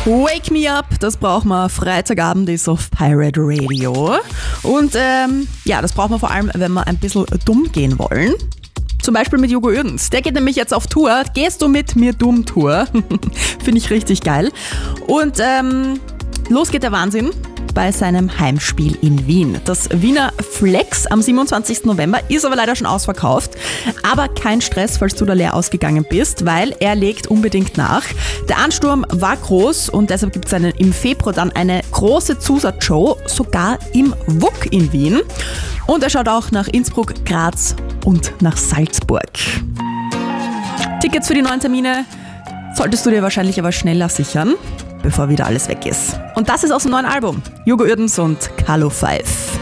Wake Me Up, das braucht man Freitagabend, ist auf Pirate Radio. Und das braucht man vor allem, wenn wir ein bisschen dumm gehen wollen. Zum Beispiel mit Hugo Uerdens. Der geht nämlich jetzt auf Tour. Gehst du mit mir dumm Tour? Finde ich richtig geil. Und los geht der Wahnsinn bei seinem Heimspiel in Wien. Das Wiener Flex am 27. November ist aber leider schon ausverkauft. Aber kein Stress, falls du da leer ausgegangen bist, weil er legt unbedingt nach. Der Ansturm war groß und deshalb gibt es im Februar dann eine große Zusatzshow, sogar im WUK in Wien. Und er schaut auch nach Innsbruck, Graz und nach Salzburg. Tickets für die neuen Termine solltest du dir wahrscheinlich aber schneller sichern, bevor wieder alles weg ist. Und das ist aus dem neuen Album. Hugo Uerdens und Carlo 5.